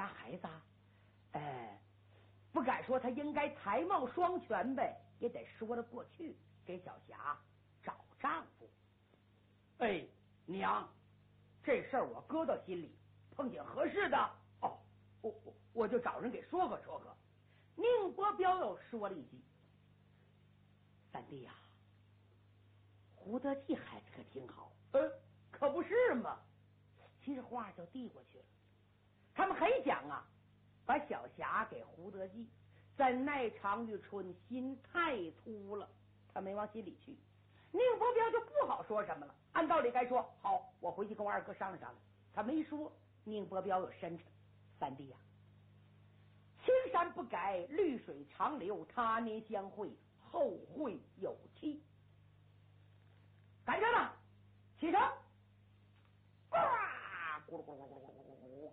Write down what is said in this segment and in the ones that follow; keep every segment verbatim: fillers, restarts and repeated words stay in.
孩子啊，哎，不敢说他应该才貌双全呗，也得说得过去，给小霞找丈夫。哎，娘，这事儿我搁到心里，碰见合适的哦，我我我就找人给说和说和。宁伯彪又说了一句：“三弟呀、啊，胡德记孩子可挺好。”呃，可不是嘛。其实话就递过去了，他们很想啊，把小霞给胡德记，怎奈常玉春心太粗了，他没往心里去。宁伯彪就不好说什么了，按道理该说好，我回去跟我二哥商量商量。他没说，宁伯彪有深沉：“三弟呀、啊，青山不改，绿水长流，他年相会，后会有期。赶着呢，起程！”呱，咕噜咕噜咕噜咕噜咕噜咕噜，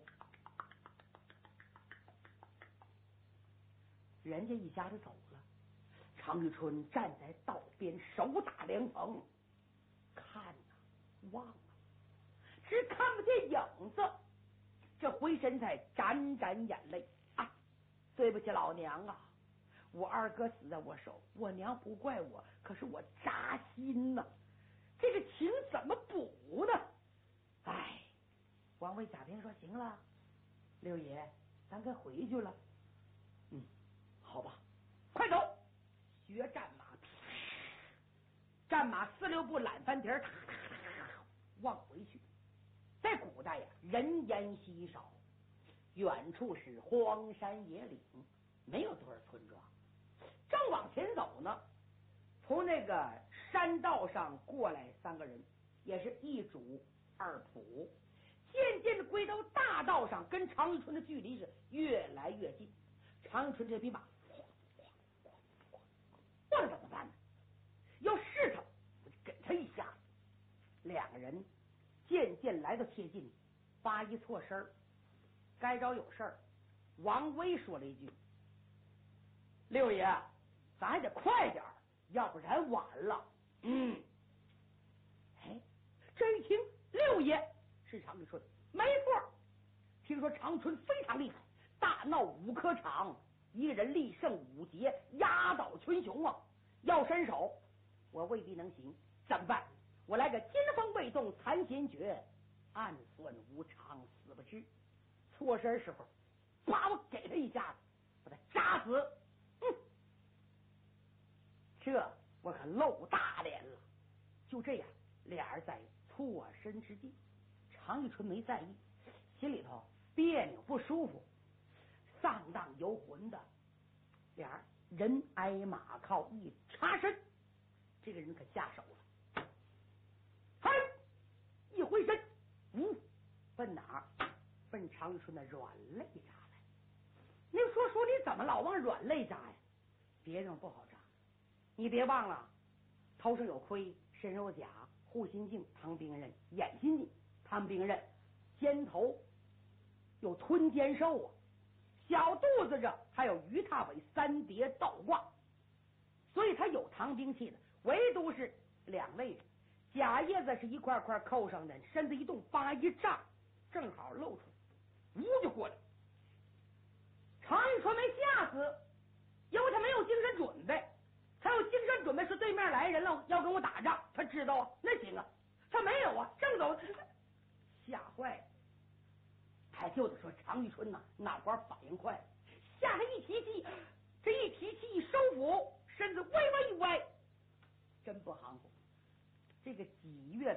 人家一家子走了。常玉春站在道边，手打凉棚，看呐、望啊，只看不见影子，这回身才沾沾眼泪。啊，对不起老娘啊，我二哥死在我手，我娘不怪我，可是我扎心呐，这个情怎么补呢？哎，王维贾平说：“行了，六爷，咱该回去了。”嗯，好吧，快走。学战马，战马四六步懒翻蹄儿，往回去。在古代呀，人烟稀少，远处是荒山野岭，没有多少村庄。正往前走呢，从那个山道上过来三个人，也是一主二仆，渐渐的归到大道上，跟常玉春的距离是越来越近。常玉春这匹马不知道怎么办呢？要试他，我就给他一下子。两个人渐渐来到贴近，发一错身儿，该着有事儿。王威说了一句：“六爷，咱还得快点儿，要不然晚了。”嗯，哎，这一听，六爷是常玉春，没错。听说常玉春非常厉害，大闹五科场。一个人力胜五杰，压倒群雄啊！要伸手，我未必能行，怎么办？我来个金风未动残弦诀，暗算无常死不知。错身时候，把我给他一下子，把他扎死。嗯，这我可露大脸了。就这样，俩人在错身之地，常玉春没在意，心里头别扭不舒服。丧荡游魂的，俩人挨马靠，一插身，这个人可下手了。嘿，一回身，呜，奔哪儿？奔常玉春的软肋扎来。你说说，你怎么老往软肋扎呀？别人不好扎，你别忘了，头上有盔，身上有甲，护心镜唐兵刃，眼心镜唐兵刃，肩头有吞肩兽啊。小肚子上还有鱼踏尾三叠倒挂，所以他有唐兵器的，唯独是两肋上甲叶子是一块块扣上的，身子一动，叭一炸，正好露出来，呜就过来。常玉春没吓死，因为他没有精神准备。他有精神准备是对面来人了，要跟我打仗，他知道啊，那行啊。他没有啊，正走吓坏了。他就得说常玉春呐、啊，脑瓜反应快，吓他一提气，这一提气一收腹，身子微微一歪，真不含糊。这个几月的，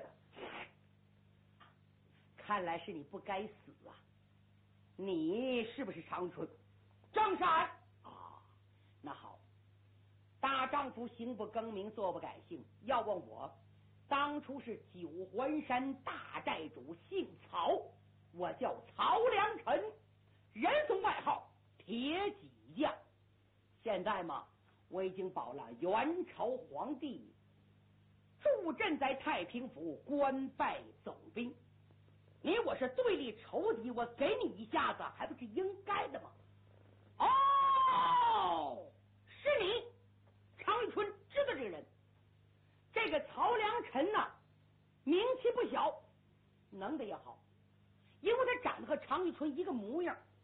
看来是你不该死啊！你是不是常玉春？正山啊，那好，大丈夫行不更名，坐不改姓。要问我，当初是九环山大寨主，姓曹。我叫曹良臣，人送外号铁戟将。现在嘛，我已经保了元朝皇帝，助阵在太平府，官拜总兵。你我是对立仇敌，我给你一下子，还不是应该的吗？哦，是你，常玉春知道这个人。这个曹良臣呐、啊，名气不小，能的也好。因为他长得和常玉春一个模样，